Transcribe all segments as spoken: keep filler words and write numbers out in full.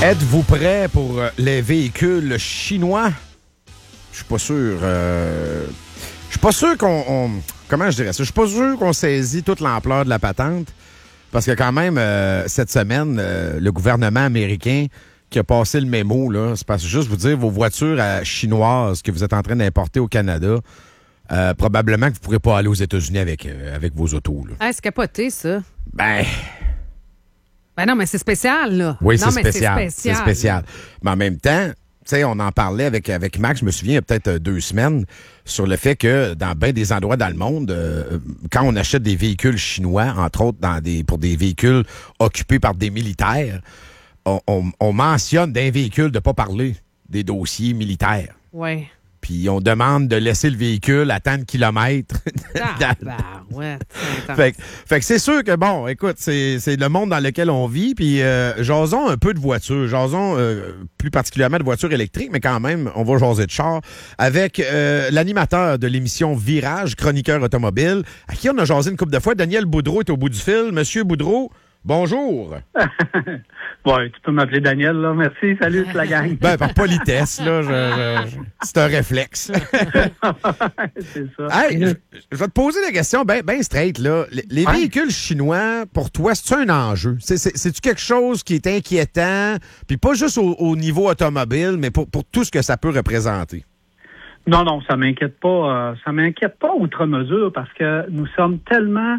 Êtes-vous prêt pour les véhicules chinois? Je suis pas sûr. Euh... Je suis pas sûr qu'on... On... Comment je dirais ça? Je suis pas sûr qu'on saisit toute l'ampleur de la patente. Parce que quand même, euh, cette semaine, euh, le gouvernement américain qui a passé le mémo, là, c'est parce que juste vous dire, vos voitures euh, chinoises que vous êtes en train d'importer au Canada, euh, probablement que vous ne pourrez pas aller aux États-Unis avec, euh, avec vos autos. Là. Ah, c'est capoté, ça. Ben... Ben non, mais c'est spécial, là. Oui, non, c'est mais spécial. C'est spécial. C'est spécial. Mais en même temps, tu sais, on en parlait avec, avec Max, je me souviens, il y a peut-être deux semaines, sur le fait que dans bien des endroits dans le monde, euh, quand on achète des véhicules chinois, entre autres dans des pour des véhicules occupés par des militaires, on, on, on mentionne d'un véhicule de ne pas parler des dossiers militaires. Oui. Puis on demande de laisser le véhicule à tant de kilomètres. Ah, ben, ouais. fait, fait que c'est sûr que, bon, écoute, c'est, c'est le monde dans lequel on vit. Puis euh, jasons un peu de voitures. Jasons euh, plus particulièrement de voitures électriques, mais quand même, on va jaser de char avec euh, l'animateur de l'émission Virage, chroniqueur automobile, à qui on a jasé une couple de fois. Daniel Boudreau est au bout du fil. Monsieur Boudreau, bonjour. Ouais, tu peux m'appeler Daniel, là. Merci. Salut, c'est la gang. Ben, par politesse, là, je, je, c'est un réflexe. C'est ça. Hey, je, je vais te poser la question bien ben straight, là. Les, les ouais. véhicules chinois, pour toi, c'est-tu un enjeu? C'est, c'est, c'est-tu quelque chose qui est inquiétant? Puis pas juste au, au niveau automobile, mais pour, pour tout ce que ça peut représenter. Non, non, ça m'inquiète pas. Euh, ça m'inquiète pas outre mesure parce que nous sommes tellement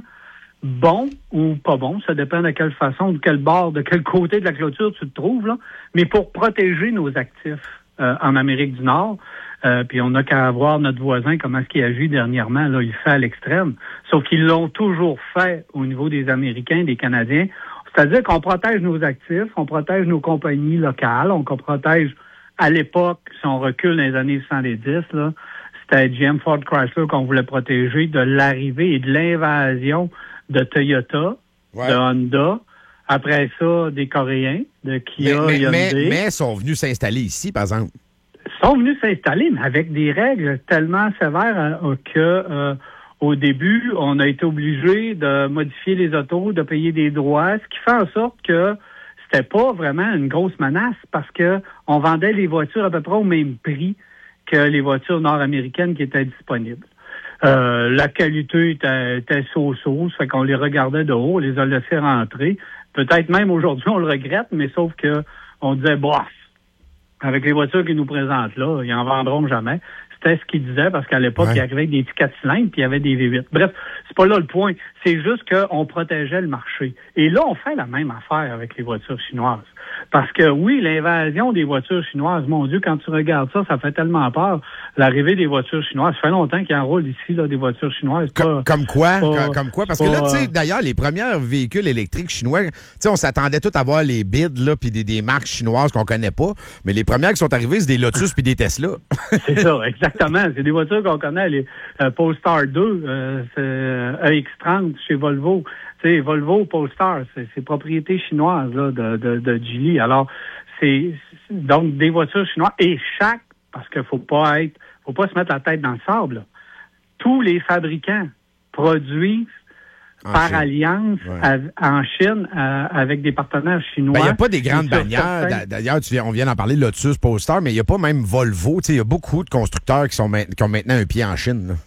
bon ou pas bon, ça dépend de quelle façon, de quel bord, de quel côté de la clôture tu te trouves, là. Mais pour protéger nos actifs euh, en Amérique du Nord, euh, puis on n'a qu'à voir notre voisin, comment est-ce qu'il agit dernièrement, là, il le fait à l'extrême. Sauf qu'ils l'ont toujours fait au niveau des Américains, des Canadiens. C'est-à-dire qu'on protège nos actifs, on protège nos compagnies locales, on protège, à l'époque, si on recule dans les années soixante-dix, là, c'était G M Ford Chrysler qu'on voulait protéger de l'arrivée et de l'invasion de Toyota, ouais. de Honda, après ça, des Coréens, de Kia, mais, mais, Hyundai. Mais, mais sont venus s'installer ici, par exemple. Sont venus s'installer, mais avec des règles tellement sévères euh, que euh, au début, on a été obligé de modifier les autos, de payer des droits, ce qui fait en sorte que c'était pas vraiment une grosse menace parce que on vendait les voitures à peu près au même prix que les voitures nord-américaines qui étaient disponibles. Euh, la qualité était, était so-so, ça fait qu'on les regardait de haut, on les a laissés rentrer. Peut-être même aujourd'hui, on le regrette, mais sauf que on disait, bof, avec les voitures qu'ils nous présentent là, ils en vendront jamais. C'était ce qu'ils disaient, parce qu'à l'époque, ouais. il arrivait avec des petits quatre cylindres, puis il y avait des V huit. Bref, c'est pas là le point. C'est juste qu'on protégeait le marché. Et là, on fait la même affaire avec les voitures chinoises. Parce que oui, l'invasion des voitures chinoises, mon Dieu, quand tu regardes ça, ça fait tellement peur. L'arrivée des voitures chinoises, ça fait longtemps qu'ils enroulent ici, là, des voitures chinoises. Comme, pas, comme quoi? Pas, comme, comme quoi? Parce pas, que là, tu sais, d'ailleurs, les premiers véhicules électriques chinois, tu sais, on s'attendait tous à voir les bids, là, puis des, des marques chinoises qu'on connaît pas. Mais les premières qui sont arrivées, c'est des Lotus puis des Tesla. C'est ça, exactement. C'est des voitures qu'on connaît, les euh, Polestar deux, euh, c'est euh, E X trente chez Volvo. Tu sais, Volvo, Polestar, c'est, c'est propriété chinoise là, de, de, de Geely. Alors, c'est, c'est donc des voitures chinoises. Et chaque, parce qu'il faut pas être, faut pas se mettre la tête dans le sable, là. Tous les fabricants produisent en par Chine. alliance ouais. à, en Chine euh, avec des partenaires chinois. Il ben, n'y a pas des grandes bannières. Certains... D'ailleurs, tu viens, on vient d'en parler, Lotus, Polestar, mais il n'y a pas même Volvo. Il y a beaucoup de constructeurs qui, sont ma... qui ont maintenant un pied en Chine. Là.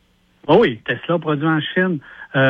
Oh oui, Tesla produit en Chine.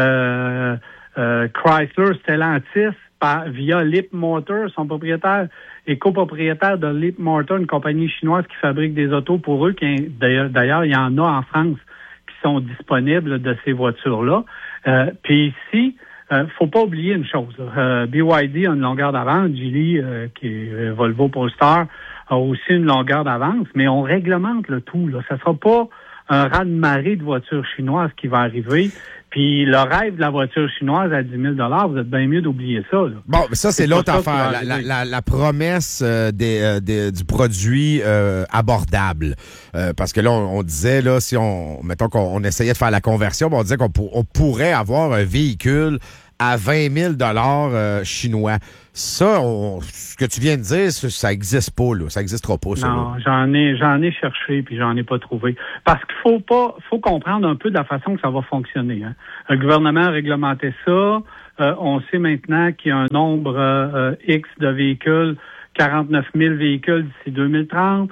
Euh, euh, Chrysler, Stellantis, par, via Leap Motor, son propriétaire est copropriétaire de Leap Motor, une compagnie chinoise qui fabrique des autos pour eux. Qui, d'ailleurs, d'ailleurs, il y en a en France qui sont disponibles de ces voitures-là. Euh, Puis ici, euh, faut pas oublier une chose. Euh, B Y D a une longueur d'avance, Geely, euh, qui est euh, Volvo Polestar, a aussi une longueur d'avance, mais on réglemente le tout. Là. Ça sera pas un raz-de-marée de voitures chinoises qui va arriver. Puis le rêve de la voiture chinoise à dix mille dollars, vous êtes bien mieux d'oublier ça. Là. Bon, mais ça, c'est, c'est l'autre affaire. La, la, la, la promesse euh, des, euh, des, du produit euh, abordable. Euh, parce que là, on, on disait, là, si on, mettons qu'on on essayait de faire la conversion, on disait qu'on pour, on pourrait avoir un véhicule à vingt mille dollars euh, chinois. Ça, on, ce que tu viens de dire, ça n'existe pas, là. Ça n'existera pas, ça. Non, là. j'en ai, j'en ai cherché, puis j'en ai pas trouvé. Parce qu'il faut pas, faut comprendre un peu de la façon que ça va fonctionner. Hein. Le gouvernement a réglementé ça. Euh, on sait maintenant qu'il y a un nombre euh, X de véhicules quarante-neuf mille véhicules d'ici deux mille trente.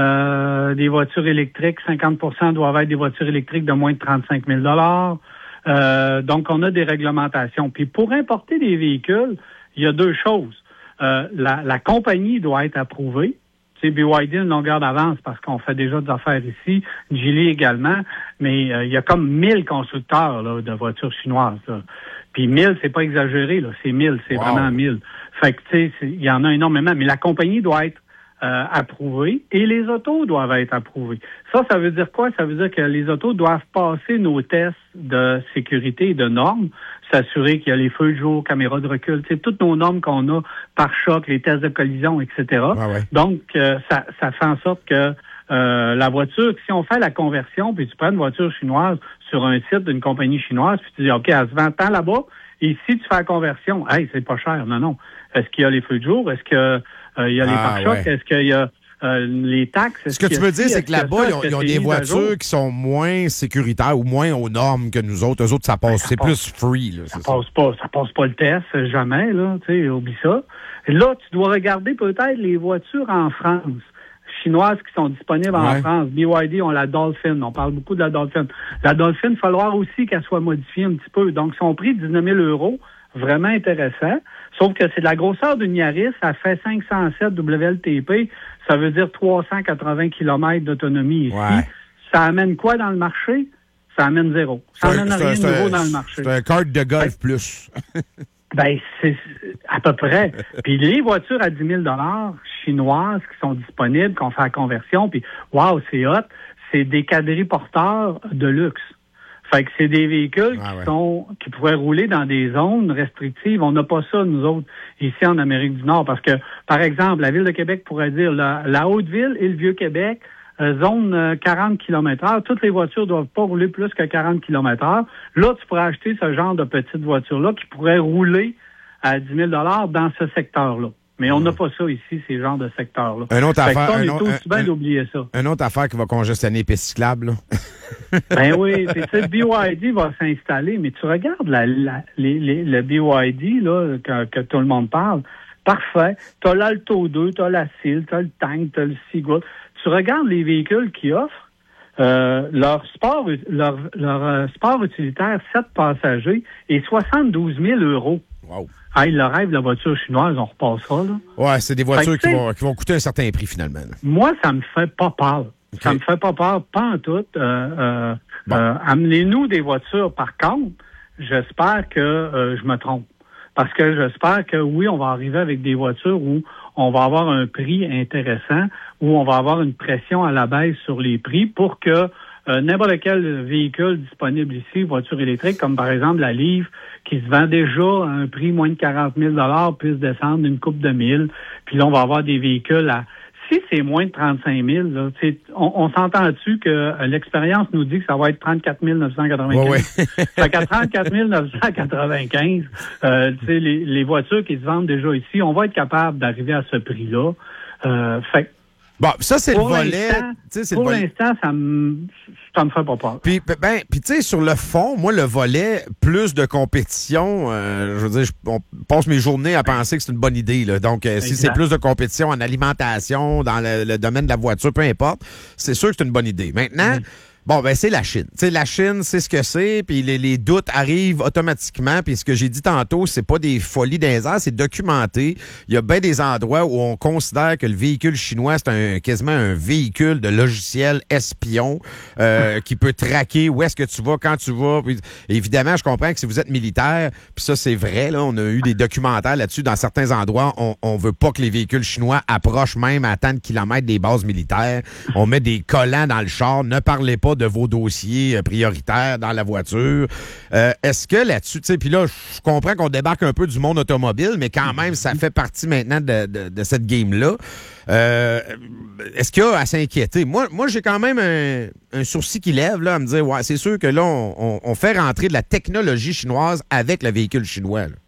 Euh, des voitures électriques, cinquante pour cent doivent être des voitures électriques de moins de trente-cinq mille dollars. Euh, donc, on a des réglementations. Puis, pour importer des véhicules, il y a deux choses. Euh, la, la compagnie doit être approuvée. Tu sais, B Y D a une longueur d'avance parce qu'on fait déjà des affaires ici, Geely également, mais euh, il y a comme mille constructeurs là, de voitures chinoises. Là. Puis mille, c'est pas exagéré, là, c'est mille, c'est wow. Vraiment mille. Fait que tu sais, il y en a énormément, mais la compagnie doit être euh, approuvée et les autos doivent être approuvées. Ça, ça veut dire quoi? Ça veut dire que les autos doivent passer nos tests de sécurité et de normes, s'assurer qu'il y a les feux de jour, caméras de recul, tu sais, toutes nos normes qu'on a, pare-choc, les tests de collision, et cetera. Ah ouais. Donc, euh, ça, ça fait en sorte que euh, la voiture, si on fait la conversion, puis tu prends une voiture chinoise sur un site d'une compagnie chinoise, puis tu dis, OK, elle se vend tant là-bas, et si tu fais la conversion, hey, c'est pas cher. Non, non. Est-ce qu'il y a les feux de jour? Est-ce qu'il euh, y a les ah, pare-chocs? Ouais. Est-ce qu'il y a Euh, les taxes. Ce que tu veux dire, c'est que là-bas, ils ont, ils ont des voitures qui sont moins sécuritaires ou moins aux normes que nous autres. Eux autres, ça passe. Ça c'est passe, plus free. Là, ça passe ça. pas. Ça passe pas le test, jamais, là. Tu sais, oublie ça. Et là, tu dois regarder peut-être les voitures en France, chinoises qui sont disponibles ouais. en France. B Y D ont la Dolphin. On parle beaucoup de la Dolphin. La Dolphin, il va falloir aussi qu'elle soit modifiée un petit peu. Donc, son prix, dix-neuf mille euros. Vraiment intéressant. Sauf que c'est de la grosseur d'une Yaris, ça fait cinq cent sept W L T P, ça veut dire trois cent quatre-vingts kilomètres d'autonomie ici. Ouais. Ça amène quoi dans le marché? Ça amène zéro. Ça c'est amène un, rien de nouveau dans le marché. C'est un carte de golf plus. Ben, c'est à peu près. Puis les voitures à dix mille dollars chinoises qui sont disponibles, qu'on fait la conversion, puis wow, c'est hot, c'est des quadriporteurs de luxe. Fait que c'est des véhicules ah, qui ouais. sont qui pourraient rouler dans des zones restrictives. On n'a pas ça, nous autres, ici en Amérique du Nord. Parce que, par exemple, la Ville de Québec pourrait dire la, la Haute-Ville et le Vieux-Québec, euh, zone euh, quarante kilomètres heure. Toutes les voitures doivent pas rouler plus que quarante kilomètres heure. Là, tu pourrais acheter ce genre de petite voiture-là qui pourrait rouler à dix mille dollars dans ce secteur-là. Mais on n'a pas ça ici, ces genres de secteurs-là. Un autre affaire. Ça, on un est autre, aussi bien d'oublier ça. Une autre affaire qui va congestionner les pistes cyclables, là. Ben oui, tu sais, le B Y D va s'installer, mais tu regardes la, la, les, les, le B Y D, là, que, que tout le monde parle. Parfait. T'as l'Alto deux, t'as la S I L, t'as le Tank, t'as le Seagull. Tu regardes les véhicules qu'ils offrent, euh, leur sport, leur, leur euh, sport utilitaire, sept passagers, est soixante-douze mille euros. Wow. Hey, le rêve de la voiture chinoise, on repassera, là. Ouais, c'est des voitures qui vont, qui vont coûter un certain prix, finalement. Là. Moi, ça me fait pas peur. Okay. Ça me fait pas peur, pas en tout. Euh, euh, bon. euh, amenez-nous des voitures. Par contre, j'espère que euh, je me trompe. Parce que j'espère que, oui, on va arriver avec des voitures où on va avoir un prix intéressant, où on va avoir une pression à la baisse sur les prix pour que Euh, n'importe quel véhicule disponible ici, voiture électrique, comme par exemple la Leaf, qui se vend déjà à un prix moins de quarante mille dollars, puisse descendre d'une coupe de mille. Puis là, on va avoir des véhicules à... Si c'est moins de trente-cinq mille, là, on, on s'entend-tu que euh, l'expérience nous dit que ça va être trente-quatre mille neuf cent quatre-vingt-quinze? Ouais, ouais. Fait qu'à trente-quatre mille neuf cent quatre-vingt-quinze, euh, les, les voitures qui se vendent déjà ici, on va être capable d'arriver à ce prix-là. Euh, fait Bon, ça, c'est pour le volet. C'est pour le l'instant, ça me, ça me fait pas peur. Puis, ben, puis tu sais, sur le fond, moi, le volet, plus de compétition, euh, je veux dire, je, on passe mes journées à penser que c'est une bonne idée. Là. Donc, euh, si c'est plus de compétition en alimentation, dans le, le domaine de la voiture, peu importe, c'est sûr que c'est une bonne idée. Maintenant, mmh. Bon, ben c'est la Chine. Tu sais, la Chine, c'est ce que c'est, puis les, les doutes arrivent automatiquement, puis ce que j'ai dit tantôt, c'est pas des folies des airs, c'est documenté. Il y a bien des endroits où on considère que le véhicule chinois, c'est un, quasiment un véhicule de logiciel espion euh, qui peut traquer où est-ce que tu vas, quand tu vas. Puis, évidemment, je comprends que si vous êtes militaire, puis ça, c'est vrai, là, on a eu des documentaires là-dessus. Dans certains endroits, on, on veut pas que les véhicules chinois approchent même à tant de kilomètres des bases militaires. On met des collants dans le char, ne parlez pas de vos dossiers euh, prioritaires dans la voiture. Euh, est-ce que là-dessus, tu sais, puis là, je comprends qu'on débarque un peu du monde automobile, mais quand même, ça fait partie maintenant de, de, de cette game-là. Euh, est-ce qu'il y a à s'inquiéter? Moi, moi j'ai quand même un, un sourcil qui lève là, à me dire, ouais, c'est sûr que là, on, on, on fait rentrer de la technologie chinoise avec le véhicule chinois. Là.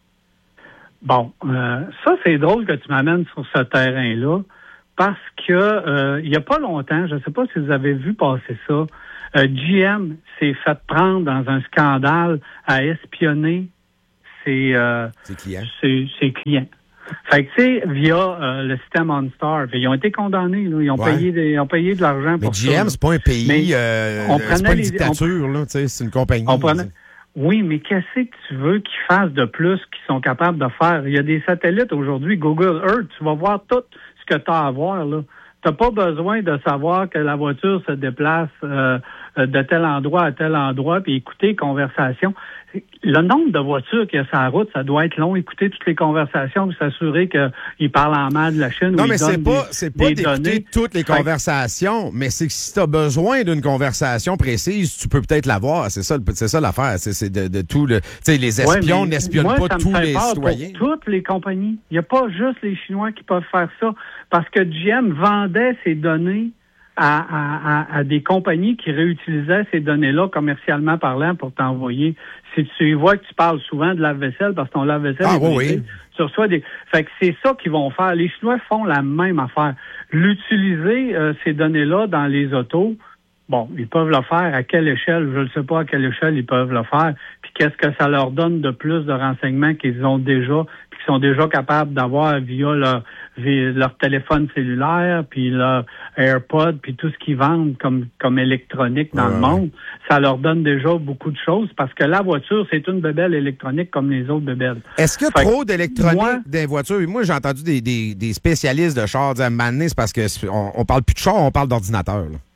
Bon, euh, ça, c'est drôle que tu m'amènes sur ce terrain-là, parce que euh, il n'y a pas longtemps, je ne sais pas si vous avez vu passer ça, Euh, G M s'est fait prendre dans un scandale à espionner ses, euh, ses clients. Ses, ses clients. Fait que, tu sais, via euh, le système OnStar, ils ont été condamnés, là, ils ont Ouais. payé des, ils ont payé de l'argent Mais pour G M, ça. c'est pas un pays, Mais euh, on c'est prenait pas une les- dictature, là, tu sais, c'est une compagnie. On prenait... Oui, mais qu'est-ce que tu veux qu'ils fassent de plus qu'ils sont capables de faire? Il y a des satellites aujourd'hui, Google Earth, tu vas voir tout ce que tu as à voir, là. Tu n'as pas besoin de savoir que la voiture se déplace euh, de tel endroit à tel endroit, puis écouter conversation. Le nombre de voitures qu'il y a sur la route, ça doit être long. Écouter toutes les conversations, puis s'assurer qu'ils parlent en mal de la Chine. Non, ou mais ils c'est donnent pas, des, c'est pas des d'écouter données. toutes les Fait que- conversations, mais c'est que si tu as besoin d'une conversation précise, tu peux peut-être l'avoir. C'est ça, le- c'est ça l'affaire. C'est, c'est de, de tout le. Tu sais, les Ouais, espions mais n'espionnent moi, pas ça me tous fait les peur citoyens. Pour toutes les compagnies. Il n'y a pas juste les Chinois qui peuvent faire ça. Parce que G M vendait ses données à, à, à, à des compagnies qui réutilisaient ces données-là commercialement parlant pour t'envoyer. Si tu vois que tu parles souvent de lave-vaisselle parce que ton lave-vaisselle Ah, est oui, brisé, oui. tu reçois des. Fait que c'est ça qu'ils vont faire. Les Chinois font la même affaire. L'utiliser, euh, ces données-là dans les autos, bon, ils peuvent le faire. À quelle échelle? Je ne sais pas à quelle échelle ils peuvent le faire. Puis qu'est-ce que ça leur donne de plus de renseignements qu'ils ont déjà, puis qu'ils sont déjà capables d'avoir via leur, via leur téléphone cellulaire, puis leur AirPod, puis tout ce qu'ils vendent comme, comme électronique dans Ouais, le monde. Ça leur donne déjà beaucoup de choses parce que la voiture, c'est une bébelle électronique comme les autres bébelles. Est-ce qu'il y a Fait trop que d'électronique moi- dans les voitures? Moi, j'ai entendu des, des, des spécialistes de chars dire, maintenant, c'est parce que c'est- on, on parle plus de chars, on parle d'ordinateur. là.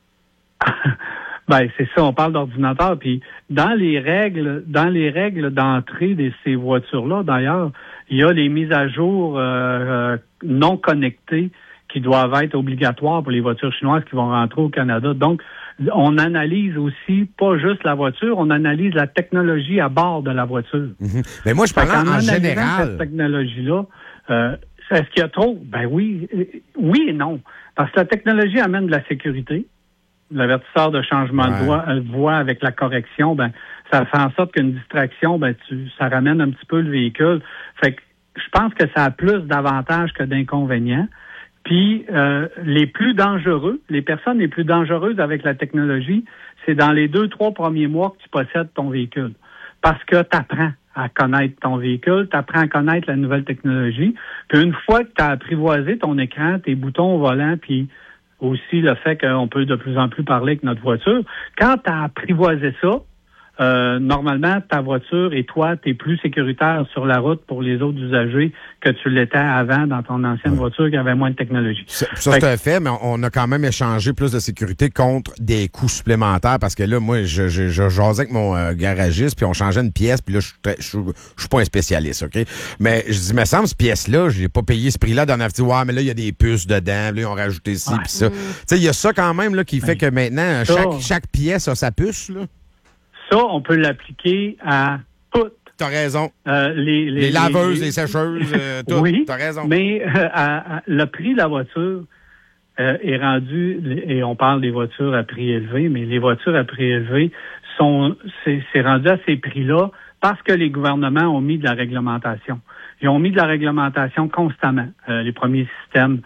Ben c'est ça, on parle d'ordinateur. Puis dans les règles, dans les règles d'entrée de ces voitures-là, d'ailleurs, il y a les mises à jour euh, euh, non connectées qui doivent être obligatoires pour les voitures chinoises qui vont rentrer au Canada. Donc, on analyse aussi pas juste la voiture, on analyse la technologie à bord de la voiture. Mhm. Mais moi, je Fait parlais qu'en en analysant général. cette technologie-là, euh, est-ce qu'il y a trop? Ben oui, euh, oui et non. Parce que la technologie amène de la sécurité. L'avertisseur de changement Ouais. de voie, euh, voie avec la correction, ben ça fait en sorte qu'une distraction, ben tu, ça ramène un petit peu le véhicule. Fait que je pense que ça a plus d'avantages que d'inconvénients. Puis euh, les plus dangereux, les personnes les plus dangereuses avec la technologie, c'est dans les deux, trois premiers mois que tu possèdes ton véhicule. Parce que tu apprends à connaître ton véhicule, tu apprends à connaître la nouvelle technologie. Puis une fois que tu as apprivoisé ton écran, tes boutons au volant, puis aussi le fait qu'on peut de plus en plus parler avec notre voiture, quand tu as apprivoisé ça, Euh, normalement, ta voiture et toi, tu es plus sécuritaire sur la route pour les autres usagers que tu l'étais avant dans ton ancienne Ouais. voiture qui avait moins de technologie. Ça, ça, c'est un fait, mais on a quand même échangé plus de sécurité contre des coûts supplémentaires parce que là, moi, je, je, je jasais avec mon euh, garagiste, puis on changeait une pièce, puis là, je suis très- je suis je suis pas un spécialiste, OK? Mais je dis, me semble, cette pièce-là, j'ai pas payé ce prix-là. Dans la dit, ouais, mais là, il y a des puces dedans, là, ils ont rajouté ci, Ouais. puis ça. Tu sais, il y a ça quand même là qui fait que maintenant, Ça. chaque, chaque pièce a sa puce, là. Ça, on peut l'appliquer à toutes T'as raison. euh, les, Les, laveuses, les, sécheuses, euh, tout. Oui, T'as raison. mais euh, à- à- le prix de la voiture euh, est rendu, et on parle des voitures à prix élevé, mais les voitures à prix élevé sont, c'est, c'est rendu à ces prix-là parce que les gouvernements ont mis de la réglementation. Ils ont mis de la réglementation constamment. Euh, les premiers systèmes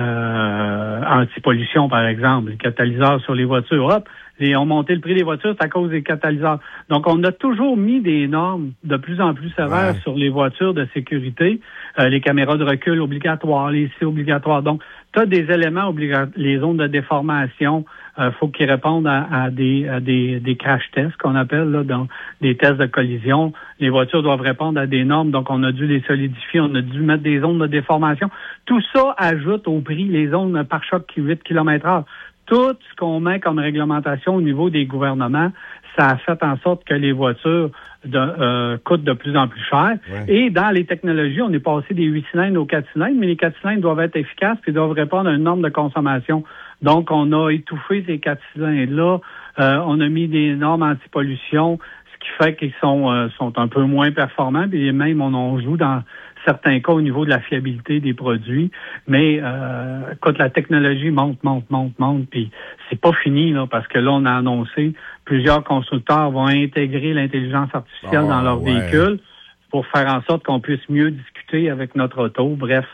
euh, anti-pollution, par exemple, les catalyseurs sur les voitures, hop, ils ont monté le prix des voitures, c'est à cause des catalyseurs. Donc, on a toujours mis des normes de plus en plus sévères Ouais. sur les voitures de sécurité, euh, les caméras de recul obligatoires, les C obligatoires. Donc, tu as des éléments obligatoires, les zones de déformation, il euh, faut qu'ils répondent à, à, des, à des, des crash tests qu'on appelle, là, donc des tests de collision. Les voitures doivent répondre à des normes, donc on a dû les solidifier, on a dû mettre des zones de déformation. Tout ça ajoute au prix les zones par choc huit kilomètres heure. Tout ce qu'on met comme réglementation au niveau des gouvernements, ça a fait en sorte que les voitures de, euh, coûtent de plus en plus cher. Ouais. Et dans les technologies, on est passé des huit cylindres aux quatre cylindres, mais les quatre cylindres doivent être efficaces et doivent répondre à une norme de consommation. Donc, on a étouffé ces quatre cylindres-là. Euh, on a mis des normes anti-pollution, ce qui fait qu'ils sont, euh, sont un peu moins performants. Puis même, on en joue dans certains cas au niveau de la fiabilité des produits. Mais euh, écoute, la technologie monte, monte, monte, monte, puis c'est pas fini, là, parce que là, on a annoncé plusieurs constructeurs vont intégrer l'intelligence artificielle Oh, dans leurs ouais. véhicules pour faire en sorte qu'on puisse mieux discuter avec notre auto. Bref,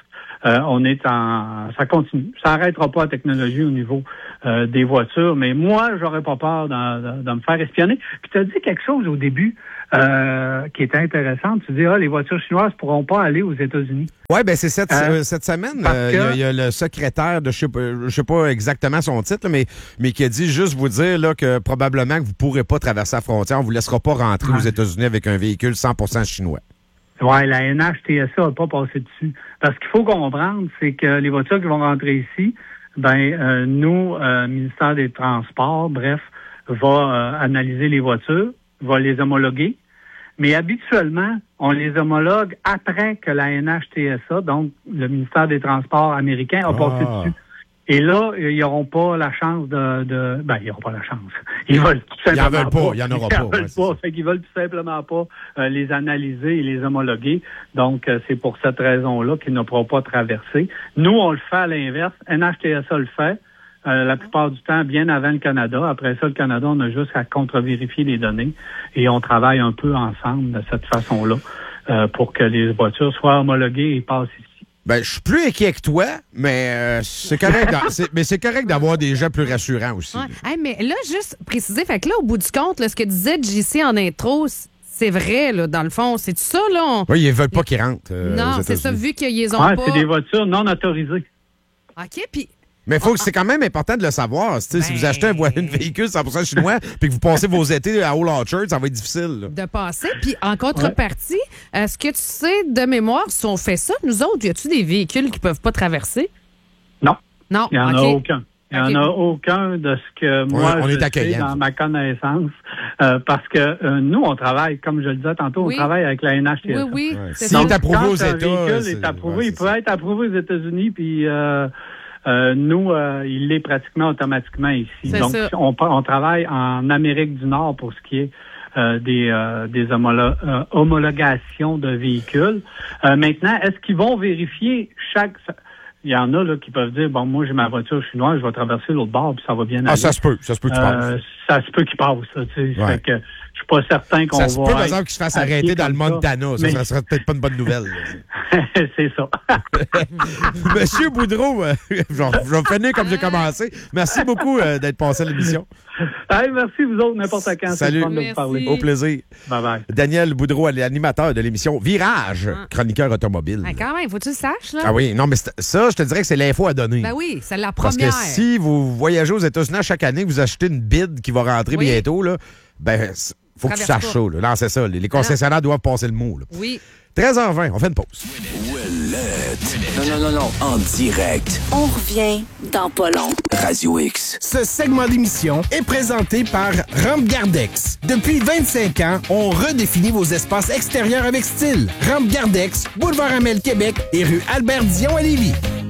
euh, on est en, ça continue, ça n'arrêtera pas la technologie au niveau euh, des voitures. Mais moi, j'aurais pas peur de, de, de me faire espionner. Puis tu as dit quelque chose au début euh, qui était intéressant. Tu dis ah les voitures chinoises pourront pas aller aux États-Unis. Oui, ben c'est cette, Euh, cette semaine, parce euh, il que- y, a- y a le secrétaire de, je sais pas, je sais pas exactement son titre, là, mais, mais qui a dit juste vous dire là, que probablement que vous pourrez pas traverser la frontière, on vous laissera pas rentrer Ouais. aux États-Unis avec un véhicule cent pour cent chinois. Ouais, la N H T S A n'a pas passé dessus. Parce qu'il faut comprendre, c'est que les voitures qui vont rentrer ici, ben euh, nous, euh, ministère des Transports, bref, va euh, analyser les voitures, va les homologuer. Mais habituellement, on les homologue après que la N H T S A, donc le ministère des Transports américain, a Ah. passé dessus. Et là, ils n'auront pas la chance de, de... Ben, ils n'auront pas la chance. Ils veulent tout Ils en simplement veulent pas, il y en aura Ils pas, en veulent ouais, c'est pas. ça. Fait qu'ils veulent tout simplement pas euh, les analyser et les homologuer. Donc, euh, c'est pour cette raison-là qu'ils ne pourront pas traverser. Nous, on le fait à l'inverse. N H T S A le fait. Euh, la plupart du temps, bien avant le Canada. Après ça, le Canada, on a juste à contre-vérifier les données et on travaille un peu ensemble de cette façon-là euh, pour que les voitures soient homologuées et passent ici. Ben, je suis plus inquiet que toi, mais euh, c'est correct, d'a- c'est- mais c'est correct d'avoir des gens plus rassurants aussi. Ouais. Hey, mais là, juste préciser, fait que là, au bout du compte, là, ce que disait J C en intro, c- c'est vrai, là, dans le fond. C'est ça, là? on- Oui, ils veulent pas qu'ils rentrent. euh, non, aux c'est ça, États-Unis. vu qu'ils ont Ouais, pas. c'est des voitures non autorisées. OK, puis. Mais faut, c'est quand même important de le savoir. Tu sais, Si Ben- vous achetez un, vo- un véhicule cent pour cent chinois puis que vous passez vos étés à Old Orchard, ça va être difficile. là. De passer. Puis en contrepartie, est-ce que tu sais de mémoire si on fait ça, nous autres, y a-tu des véhicules qui peuvent pas traverser? Non. Non. Il n'y en OK. a aucun. Il n'y en a OK. aucun de ce que moi on est je sais accueillant. dans ma connaissance. Euh, parce que euh, nous, on travaille, comme je le disais tantôt, Oui. on travaille avec la N H T S A. Oui, oui. Ouais. c'est S'il ça. est approuvé quand aux un États, véhicule c'est- est approuvé, ouais, il c'est peut ça. être approuvé aux États-Unis, puis euh, euh, nous, euh, il l'est pratiquement automatiquement ici. C'est Donc, ça. on, on travaille en Amérique du Nord pour ce qui est euh, des, euh, des homolo- euh, homologations de véhicules. Euh, maintenant, est-ce qu'ils vont vérifier chaque... Il y en a là qui peuvent dire, bon, moi, j'ai ma voiture chinoise, je vais traverser l'autre bord, puis ça va bien aller. Ah, ça se peut. Ça se peut que tu Euh, passes. ça se peut qu'il passe, ça, tu sais. Ouais. Fait que je suis pas certain qu'on Ça va... se peut, par être exemple, qu'il se fasse habillé arrêter dans le comme ça. Montana. Ça, Mais- ça serait peut-être pas une bonne nouvelle. C'est ça. Monsieur Boudreau, euh, je vais je vais finir comme j'ai commencé. Merci beaucoup euh, d'être passé à l'émission. Hey, merci, vous autres, n'importe quand. C'est Salut. le fun de Merci. vous parler. Au plaisir. Bye-bye. Daniel Boudreau, l'animateur de l'émission Virage, Ah. chroniqueur automobile. Ah, quand même, faut que tu le saches, là. Ah oui, non, mais c'est- ça, je te dirais que c'est l'info à donner. Ben oui, c'est la Parce première. que si vous voyagez aux États-Unis à chaque année, que vous achetez une bid qui va rentrer Oui. bientôt, là, ben, c- faut que tu Traverse saches pas. ça. Là. Non, c'est ça. Les, les concessionnaires doivent passer le mot. Là. Oui. treize heures vingt, on fait une pause. Non, non, non, non. En direct. On revient dans pas long. Radio X. Ce segment d'émission est présenté par Rampe Gardex. Depuis vingt-cinq ans, on redéfinit vos espaces extérieurs avec style. Rampe Gardex, boulevard Amel Québec et rue Albert Dion à Lévis.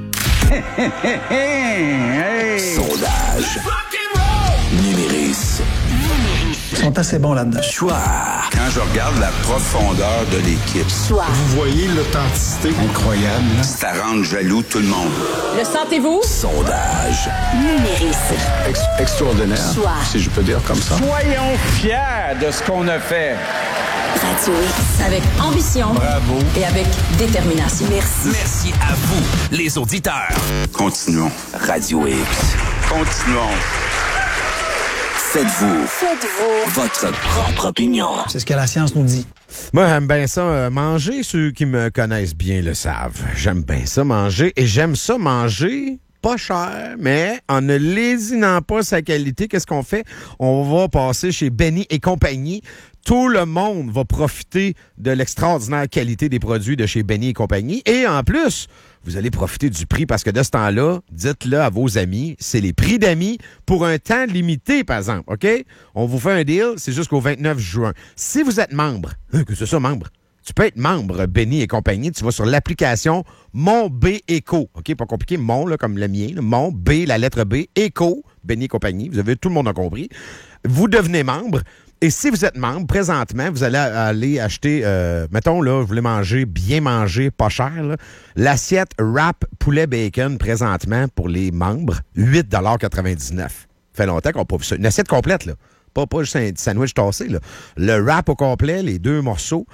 Sondage. Numéris. Ils sont assez bons là-dedans. Choix. Quand je regarde la profondeur de l'équipe, Choix. Vous voyez l'authenticité incroyable. Là. ça rend jaloux tout le monde. Le sentez-vous? Sondage. Numéris. Ex- extraordinaire, Choix. si je peux dire comme ça. Soyons fiers de ce qu'on a fait. Radio X. Avec ambition. Bravo. Et avec détermination. Merci. Merci à vous, les auditeurs. Continuons. Radio X. Continuons. Faites-vous Faites-vous. votre propre opinion. C'est ce que la science nous dit. Moi, j'aime bien ça euh, manger. Ceux qui me connaissent bien le savent. J'aime bien ça manger. Et j'aime ça manger pas cher, mais en ne lésinant pas sa qualité. Qu'est-ce qu'on fait? On va passer chez Benny et compagnie. Tout le monde va profiter de l'extraordinaire qualité des produits de chez Benny et compagnie. Et en plus, vous allez profiter du prix parce que de ce temps-là, dites-le à vos amis, c'est les prix d'amis pour un temps limité, par exemple, OK? On vous fait un deal, c'est jusqu'au vingt-neuf juin. Si vous êtes membre, hein, que c'est ça, membre? Tu peux être membre Benny et compagnie. Tu vas sur l'application Mon B Éco. OK? Pas compliqué. Mon, là, comme le mien. Là. Mon B, la lettre B. Éco, Benny et compagnie. Vous avez tout le monde a compris. Vous devenez membre. Et si vous êtes membre, présentement, vous allez aller acheter, euh, mettons, là, vous voulez manger, bien manger, pas cher, là, l'assiette wrap poulet bacon, présentement, pour les membres, huit quatre-vingt-dix-neuf. Ça fait longtemps qu'on n'a pas vu ça. Une assiette complète, là. Pas, pas juste un sandwich tassé, là. Le wrap au complet, les deux morceaux,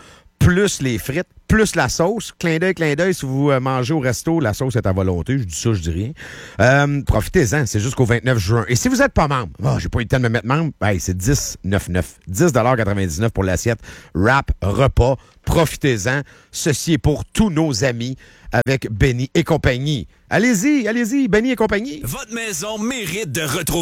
plus les frites, plus la sauce. Clin d'œil, clin d'œil, si vous euh, mangez au resto, la sauce est à volonté. Je dis ça, je dis rien. Euh, profitez-en, c'est jusqu'au vingt-neuf juin. Et si vous n'êtes pas membre, oh, j'ai pas eu le temps de me mettre membre, hey, c'est dix quatre-vingt-dix-neuf. dix quatre-vingt-dix-neuf pour l'assiette. Wrap, repas, profitez-en. Ceci est pour tous nos amis avec Benny et compagnie. Allez-y, allez-y, Benny et compagnie. Votre maison mérite de retrouver